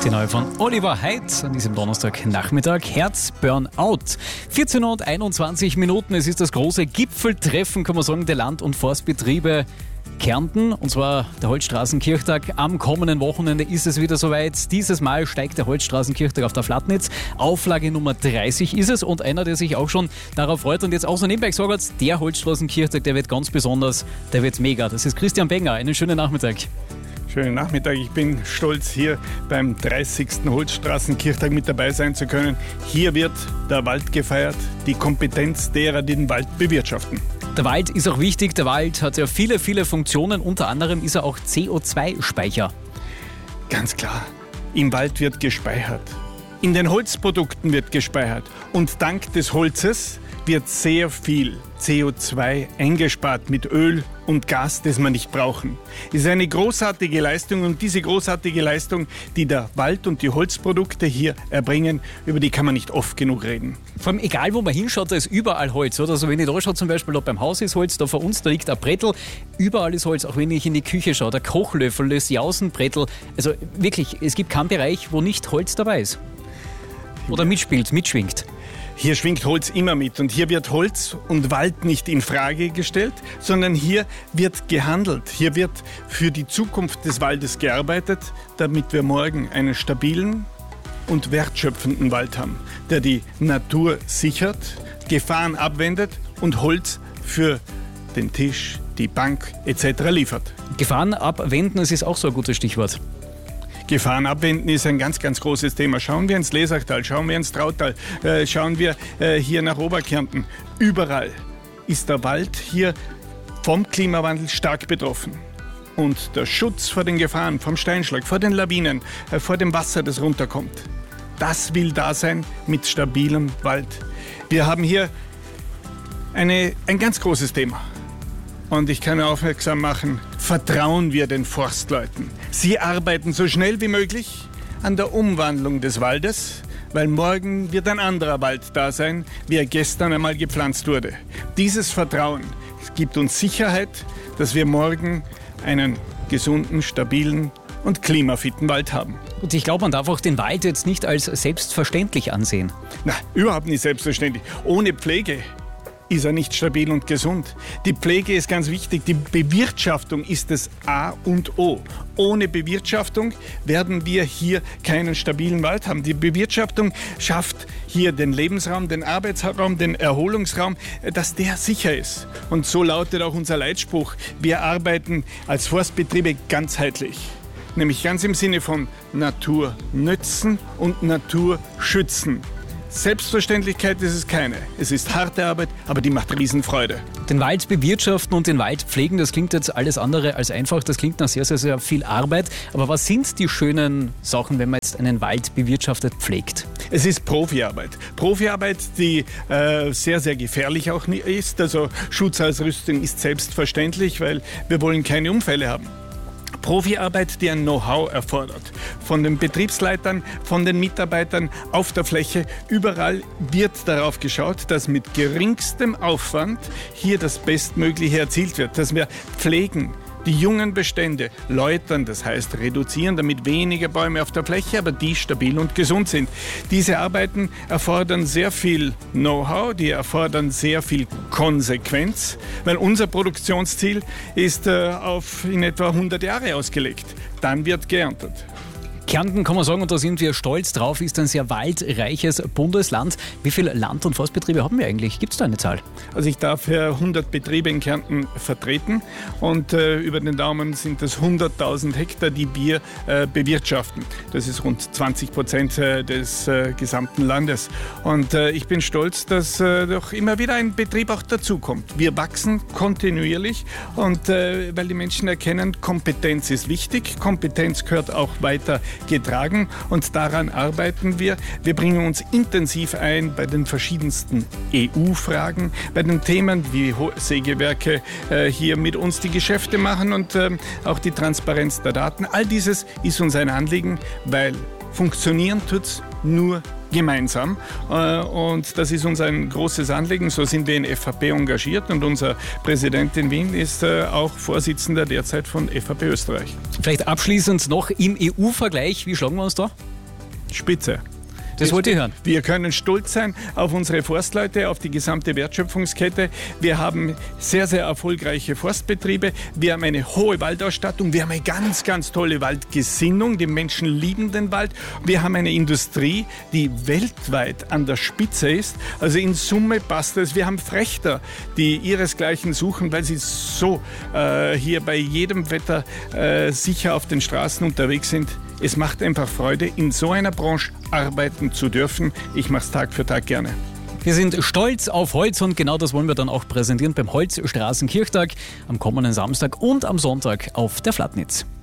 Die neue von Oliver Heidt an diesem Donnerstagnachmittag. Herz-Burnout. 14:21 Minuten. Es ist das große Gipfeltreffen, kann man sagen, der Land- und Forstbetriebe Kärnten. Und zwar der Holzstraßenkirchtag. Am kommenden Wochenende ist es wieder soweit. Dieses Mal steigt der Holzstraßenkirchtag auf der Flatnitz. Auflage Nummer 30 ist es. Und einer, der sich auch schon darauf freut und jetzt auch so nebenbei gesagt hat, der Holzstraßenkirchtag, der wird ganz besonders, der wird mega. Das ist Christian Benger. Einen schönen Nachmittag. Schönen Nachmittag. Ich bin stolz, hier beim 30. Holzstraßenkirchtag mit dabei sein zu können. Hier wird der Wald gefeiert, die Kompetenz derer, die den Wald bewirtschaften. Der Wald ist auch wichtig. Der Wald hat ja viele, viele Funktionen. Unter anderem ist er auch CO2-Speicher. Ganz klar, im Wald wird gespeichert. In den Holzprodukten wird gespeichert. Und dank des Holzes wird sehr viel CO2 eingespart mit Öl und Gas, das wir nicht brauchen. Es ist eine großartige Leistung und diese großartige Leistung, die der Wald und die Holzprodukte hier erbringen, über die kann man nicht oft genug reden. Vor allem egal, wo man hinschaut, da ist überall Holz. Oder? Also wenn ich da schaue, zum Beispiel da beim Haus ist Holz, da vor uns, da liegt ein Brettel, überall ist Holz. Auch wenn ich in die Küche schaue, der Kochlöffel, das Jausenbrettel. Also wirklich, es gibt keinen Bereich, wo nicht Holz dabei ist. Oder mitspielt, mitschwingt. Hier schwingt Holz immer mit und hier wird Holz und Wald nicht in Frage gestellt, sondern hier wird gehandelt. Hier wird für die Zukunft des Waldes gearbeitet, damit wir morgen einen stabilen und wertschöpfenden Wald haben, der die Natur sichert, Gefahren abwendet und Holz für den Tisch, die Bank etc. liefert. Gefahren abwenden, das ist auch so ein gutes Stichwort. Gefahren abwenden ist ein ganz, ganz großes Thema. Schauen wir ins Lesachtal, schauen wir ins Trautal, schauen wir hier nach Oberkärnten. Überall ist der Wald hier vom Klimawandel stark betroffen. Und der Schutz vor den Gefahren, vom Steinschlag, vor den Lawinen, vor dem Wasser, das runterkommt, das will da sein mit stabilem Wald. Wir haben hier ein ganz großes Thema. Und ich kann aufmerksam machen, vertrauen wir den Forstleuten. Sie arbeiten so schnell wie möglich an der Umwandlung des Waldes, weil morgen wird ein anderer Wald da sein, wie er gestern einmal gepflanzt wurde. Dieses Vertrauen gibt uns Sicherheit, dass wir morgen einen gesunden, stabilen und klimafitten Wald haben. Und ich glaube, man darf auch den Wald jetzt nicht als selbstverständlich ansehen. Na, überhaupt nicht selbstverständlich. Ohne Pflege ist er nicht stabil und gesund. Die Pflege ist ganz wichtig. Die Bewirtschaftung ist das A und O. Ohne Bewirtschaftung werden wir hier keinen stabilen Wald haben. Die Bewirtschaftung schafft hier den Lebensraum, den Arbeitsraum, den Erholungsraum, dass der sicher ist. Und so lautet auch unser Leitspruch. Wir arbeiten als Forstbetriebe ganzheitlich. Nämlich ganz im Sinne von Natur nützen und Natur schützen. Selbstverständlichkeit ist es keine. Es ist harte Arbeit, aber die macht Riesenfreude. Den Wald bewirtschaften und den Wald pflegen, das klingt jetzt alles andere als einfach. Das klingt nach sehr, sehr, sehr viel Arbeit. Aber was sind die schönen Sachen, wenn man jetzt einen Wald bewirtschaftet, pflegt? Es ist Profiarbeit. Profiarbeit, die sehr, sehr gefährlich auch ist. Also Schutzausrüstung ist selbstverständlich, weil wir wollen keine Unfälle haben. Profiarbeit, die ein Know-how erfordert. Von den Betriebsleitern, von den Mitarbeitern auf der Fläche. Überall wird darauf geschaut, dass mit geringstem Aufwand hier das Bestmögliche erzielt wird. Dass wir pflegen, die jungen Bestände läutern, das heißt reduzieren, damit weniger Bäume auf der Fläche, aber die stabil und gesund sind. Diese Arbeiten erfordern sehr viel Know-how, die erfordern sehr viel Konsequenz, weil unser Produktionsziel ist auf in etwa 100 Jahre ausgelegt. Dann wird geerntet. Kärnten, kann man sagen, und da sind wir stolz drauf, ist ein sehr waldreiches Bundesland. Wie viele Land- und Forstbetriebe haben wir eigentlich? Gibt es da eine Zahl? Also ich darf 100 Betriebe in Kärnten vertreten und über den Daumen sind das 100.000 Hektar, die wir bewirtschaften. Das ist rund 20% des gesamten Landes. Und ich bin stolz, dass doch immer wieder ein Betrieb auch dazukommt. Wir wachsen kontinuierlich und weil die Menschen erkennen, Kompetenz ist wichtig, Kompetenz gehört auch weiter getragen und daran arbeiten wir. Wir bringen uns intensiv ein bei den verschiedensten EU-Fragen, bei den Themen wie Sägewerke hier mit uns die Geschäfte machen und auch die Transparenz der Daten. All dieses ist uns ein Anliegen, weil funktionieren tut's nur gemeinsam. Und das ist uns ein großes Anliegen. So sind wir in FAP engagiert und unser Präsident in Wien ist auch Vorsitzender derzeit von FAP Österreich. Vielleicht abschließend noch im EU-Vergleich, wie schlagen wir uns da? Spitze. Das wollte ich hören. Wir können stolz sein auf unsere Forstleute, auf die gesamte Wertschöpfungskette. Wir haben sehr, sehr erfolgreiche Forstbetriebe. Wir haben eine hohe Waldausstattung. Wir haben eine ganz, ganz tolle Waldgesinnung. Die Menschen lieben den Wald. Wir haben eine Industrie, die weltweit an der Spitze ist. Also in Summe passt es. Wir haben Frächter, die ihresgleichen suchen, weil sie so hier bei jedem Wetter sicher auf den Straßen unterwegs sind. Es macht einfach Freude, in so einer Branche arbeiten zu dürfen. Ich mache es Tag für Tag gerne. Wir sind stolz auf Holz und genau das wollen wir dann auch präsentieren beim Holzstraßenkirchtag am kommenden Samstag und am Sonntag auf der Flatnitz.